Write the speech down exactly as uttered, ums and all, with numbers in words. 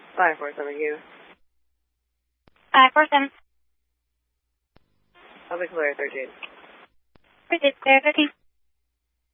five four seven Q. five four seven. I'll be clear thirteen. Proceed, clear thirteen.